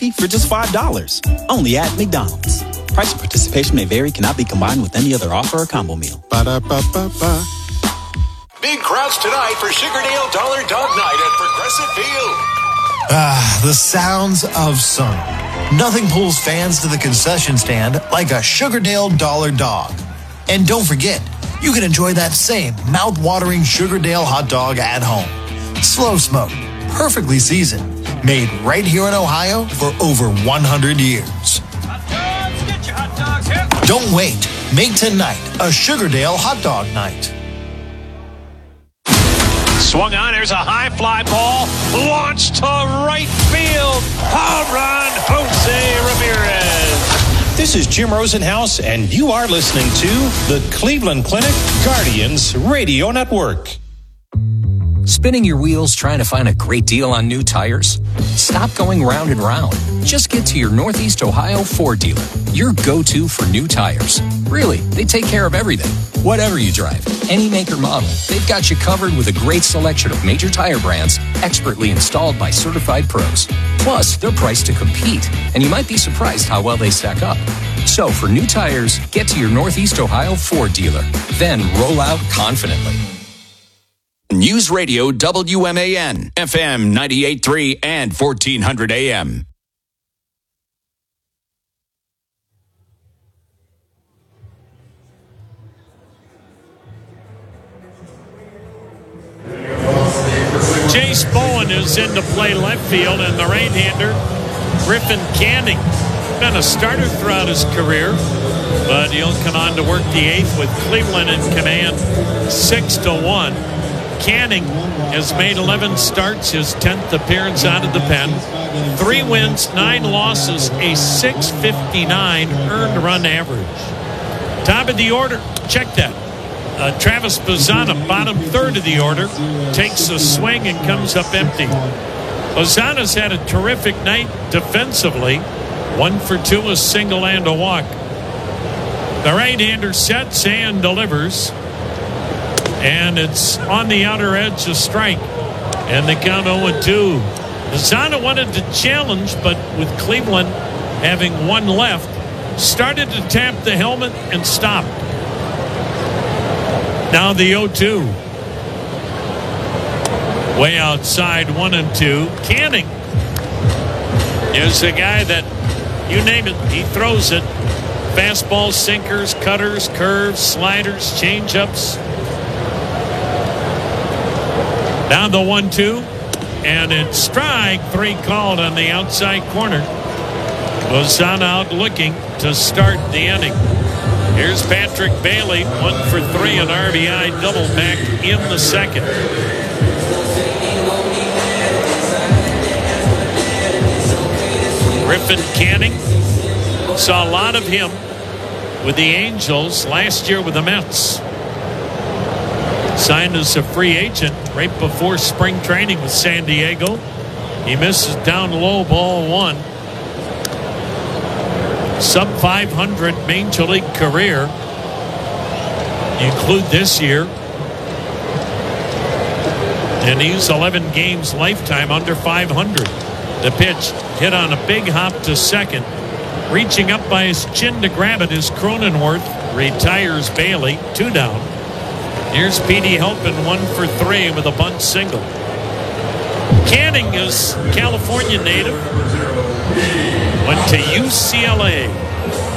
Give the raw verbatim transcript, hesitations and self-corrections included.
for just five dollars. Only at McDonald's. Price and participation may vary, cannot be combined with any other offer or combo meal. Ba-da-ba-ba-ba. Big crowds tonight for Sugardale Dollar Dog Night at Progressive Field. Ah, the sounds of summer. Nothing pulls fans to the concession stand like a Sugardale Dollar Dog. And don't forget, you can enjoy that same mouth-watering Sugardale hot dog at home. Slow smoked, perfectly seasoned, made right here in Ohio for over one hundred years. Hot dogs, get your hot dogs here. Don't wait. Make tonight a Sugardale hot dog night. Swung on, there's a high fly ball, launched to right field. Home run, Jose Ramirez. This is Jim Rosenhaus, and you are listening to the Cleveland Clinic Guardians Radio Network. Spinning your wheels trying to find a great deal on new tires? Stop going round and round. Just get to your Northeast Ohio Ford dealer, your go-to for new tires. Really, they take care of everything. Whatever you drive, any make or model, they've got you covered with a great selection of major tire brands expertly installed by certified pros. Plus, they're priced to compete, and you might be surprised how well they stack up. So for new tires, get to your Northeast Ohio Ford dealer. Then roll out confidently. News Radio W M A N, F M ninety-eight point three and fourteen hundred A M. Chase Bowen is in to play left field, and the right-hander, Griffin Canning, been a starter throughout his career, but he'll come on to work the eighth with Cleveland in command six to one. Canning has made eleven starts, his tenth appearance out of the pen. Three wins, nine losses, a six fifty-nine earned run average. Top of the order, check that. Uh, Travis Bazzana, bottom third of the order, takes a swing and comes up empty. Bazzana's had a terrific night defensively. One for two, a single and a walk. The right-hander sets and delivers. And it's on the outer edge, a strike. And the count oh and two. Bazzana wanted to challenge, but with Cleveland having one left, started to tap the helmet and stopped. Now the oh two. Way outside, one and two. Canning is a guy that, you name it, he throws it. Fastballs, sinkers, cutters, curves, sliders, changeups. Now the one two, and it's strike three called on the outside corner. Bazzana out looking to start the inning. Here's Patrick Bailey, one for three, an R B I double back in the second. Griffin Canning, saw a lot of him with the Angels last year with the Mets. Signed as a free agent right before spring training with San Diego. He misses down low, ball one. Sub five hundred Major League career. You include this year. And he's eleven games lifetime under five hundred. The pitch hit on a big hop to second. Reaching up by his chin to grab it is Cronenworth. Retires Bailey. Two down. Here's Petey Helpin, one for three with a bunt single. Canning is California native. Went to U C L A.